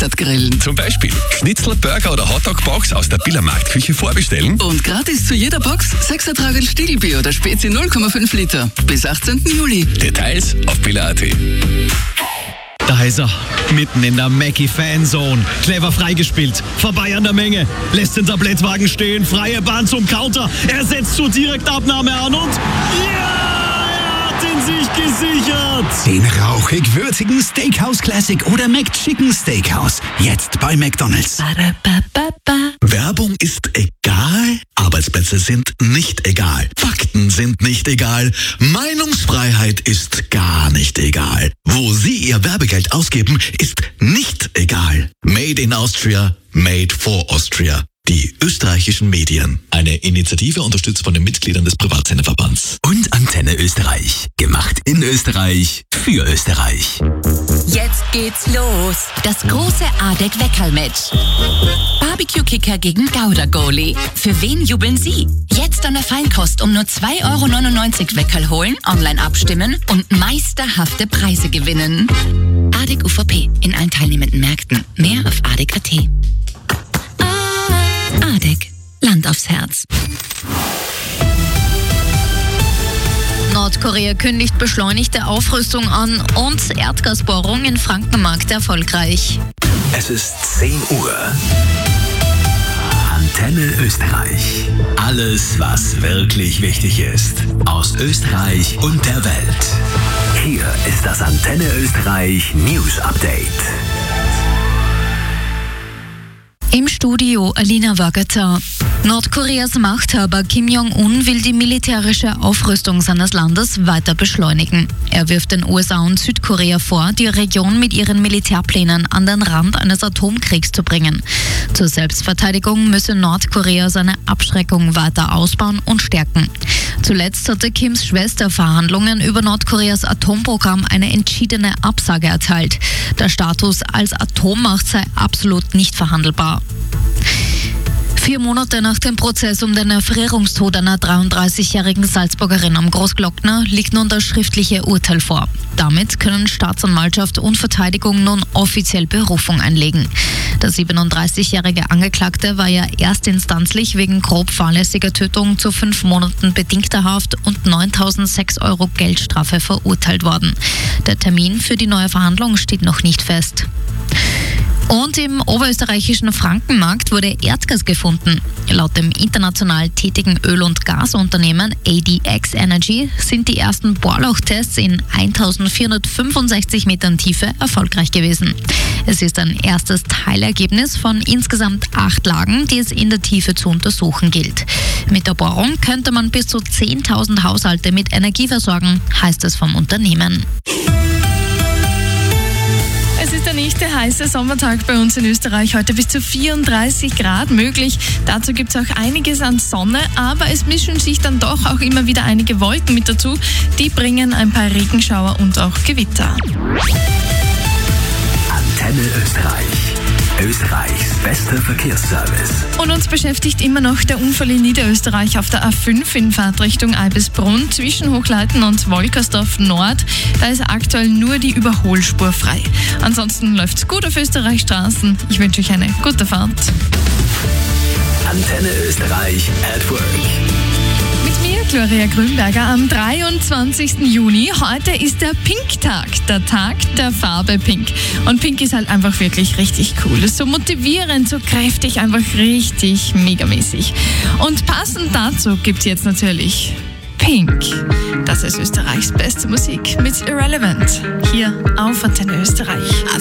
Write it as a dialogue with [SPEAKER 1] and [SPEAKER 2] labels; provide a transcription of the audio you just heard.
[SPEAKER 1] statt grillen.
[SPEAKER 2] Zum Beispiel Schnitzel, Burger oder Hotdog-Box aus der Biller Marktküche vorbestellen.
[SPEAKER 1] Und gratis zu jeder Box 6er Tragen Stiegelbier oder Spezi 0,5 Liter. Bis 18. Juli.
[SPEAKER 2] Details auf biller.at.
[SPEAKER 3] Da ist er, mitten in der Mackie-Fanzone. Clever freigespielt, vorbei an der Menge. Lässt den Tablettwagen stehen, freie Bahn zum Counter. Er setzt zur Direktabnahme an und... ja, er hat ihn sich gesichert.
[SPEAKER 4] Den rauchig-würzigen Steakhouse Classic oder McChicken Steakhouse. Jetzt bei McDonald's.
[SPEAKER 5] Werbung ist egal, Arbeitsplätze sind nicht egal, Fakten sind nicht egal, Meinungsfreiheit ist gar nicht egal. Wo Sie Ihr Werbegeld ausgeben, ist nicht egal. Made in Austria, made for Austria. Die österreichischen Medien. Eine Initiative unterstützt von den Mitgliedern des Privatsenderverbands.
[SPEAKER 4] Und Antenne Österreich. Gemacht in Österreich, für Österreich.
[SPEAKER 6] Jetzt geht's los. Das große ADEC-Weckerl-Match. Barbecue-Kicker gegen Gouda-Goalie. Für wen jubeln Sie? Jetzt an der Feinkost um nur 2,99 € Weckerl holen, online abstimmen und meisterhafte Preise gewinnen. ADEC UVP in allen teilnehmenden Märkten. Mehr auf ADEC.at. ADEC. Land aufs Herz.
[SPEAKER 7] Nordkorea kündigt beschleunigte Aufrüstung an und Erdgasbohrung in Frankenmarkt erfolgreich.
[SPEAKER 4] Es ist 10 Uhr. Antenne Österreich. Alles, was wirklich wichtig ist. Aus Österreich und der Welt. Hier ist das Antenne Österreich News Update.
[SPEAKER 7] Im Studio Alina Wagata. Nordkoreas Machthaber Kim Jong-un will die militärische Aufrüstung seines Landes weiter beschleunigen. Er wirft den USA und Südkorea vor, die Region mit ihren Militärplänen an den Rand eines Atomkriegs zu bringen. Zur Selbstverteidigung müsse Nordkorea seine Abschreckung weiter ausbauen und stärken. Zuletzt hatte Kims Schwester Verhandlungen über Nordkoreas Atomprogramm eine entschiedene Absage erteilt. Der Status als Atommacht sei absolut nicht verhandelbar. 4 Monate nach dem Prozess um den Erfrierungstod einer 33-jährigen Salzburgerin am Großglockner liegt nun das schriftliche Urteil vor. Damit können Staatsanwaltschaft und Verteidigung nun offiziell Berufung einlegen. Der 37-jährige Angeklagte war ja erstinstanzlich wegen grob fahrlässiger Tötung zu 5 Monaten bedingter Haft und 9.006 € Geldstrafe verurteilt worden. Der Termin für die neue Verhandlung steht noch nicht fest. Und im oberösterreichischen Frankenmarkt wurde Erdgas gefunden. Laut dem international tätigen Öl- und Gasunternehmen ADX Energy sind die ersten Bohrlauchtests in 1465 Metern Tiefe erfolgreich gewesen. Es ist ein erstes Teilergebnis von insgesamt 8 Lagen, die es in der Tiefe zu untersuchen gilt. Mit der Bohrung könnte man bis zu 10.000 Haushalte mit Energie versorgen, heißt es vom Unternehmen.
[SPEAKER 8] Es ist der nächste heiße Sommertag bei uns in Österreich. Heute bis zu 34 Grad möglich. Dazu gibt es auch einiges an Sonne, aber es mischen sich dann doch auch immer wieder einige Wolken mit dazu. Die bringen ein paar Regenschauer und auch Gewitter.
[SPEAKER 4] Antenne Österreich. Österreichs bester Verkehrsservice.
[SPEAKER 8] Und uns beschäftigt immer noch der Unfall in Niederösterreich auf der A5 in Fahrtrichtung Albisbrunn zwischen Hochleiten und Wolkersdorf Nord. Da ist aktuell nur die Überholspur frei. Ansonsten läuft's gut auf Österreichstraßen. Ich wünsche euch eine gute Fahrt.
[SPEAKER 4] Antenne Österreich at Work.
[SPEAKER 8] Mit mir, Gloria Grünberger, am 23. Juni. Heute ist der Pink-Tag, der Tag der Farbe Pink. Und Pink ist halt einfach wirklich richtig cool. Ist so motivierend, so kräftig, einfach richtig megamäßig. Und passend dazu gibt's jetzt natürlich Pink. Das ist Österreichs beste Musik mit Irrelevant. Hier auf Antenne Österreich.